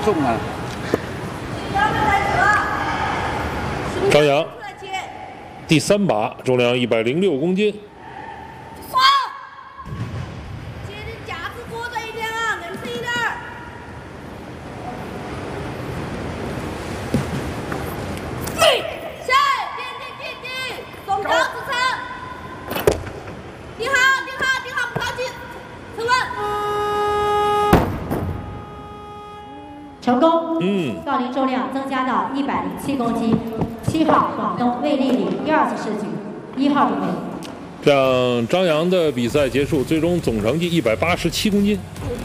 重啊！ 张扬第3把，重量106公斤。 成功。杠铃重量增加到107公斤。7号广东魏丽丽第2次试举，1号准备。 这样，张扬的比赛结束，最终总成绩187公斤。